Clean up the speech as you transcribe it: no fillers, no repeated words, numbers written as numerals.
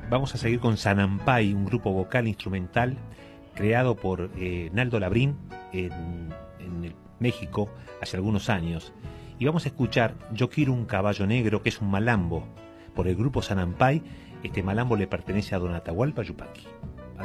Vamos a seguir con Sanampay, un grupo vocal instrumental creado por Naldo Labrín en México hace algunos años. Y vamos a escuchar Yo quiero un caballo negro, que es un malambo por el grupo Sanampay. Este malambo le pertenece a Don Atahualpa Yupanqui.